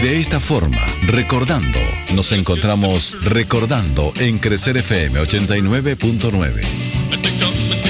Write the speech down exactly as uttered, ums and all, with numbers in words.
de esta forma, recordando, nos encontramos recordando en Crecer F M ochenta y nueve punto nueve.